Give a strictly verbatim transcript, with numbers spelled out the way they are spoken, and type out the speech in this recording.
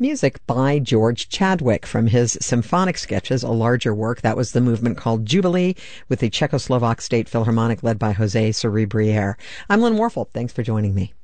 Music by George Chadwick from his Symphonic Sketches, a larger work. That was the movement called Jubilee with the Czechoslovak State Philharmonic led by Jose Cerebriere. I'm Lynn Warfel. Thanks for joining me.